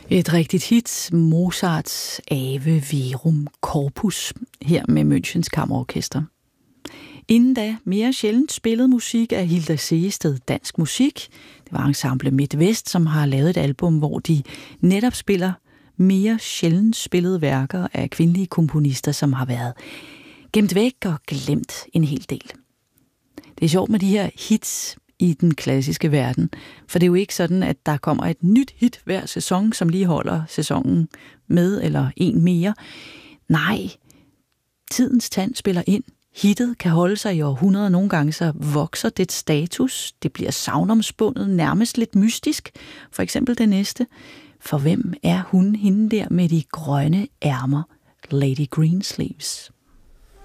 Et rigtigt hit, Mozarts Ave Verum Corpus, her med Münchens Kammerorkester. Inden da mere sjældent spillet musik af Hilda Sehested Dansk Musik. Det var ensemble Midt-Vest, som har lavet et album, hvor de netop spiller mere sjældent spillede værker af kvindelige komponister, som har været gemt væk og glemt en hel del. Det er sjovt med de her hits i den klassiske verden, for det er jo ikke sådan, at der kommer et nyt hit hver sæson, som lige holder sæsonen med eller en mere. Nej, tidens tand spiller ind. Hittet kan holde sig i århundreder, nogle gange så vokser det status, det bliver sagnomspundet, nærmest lidt mystisk. For eksempel det næste. For hvem er hun hende der med de grønne ærmer? Lady Greensleeves.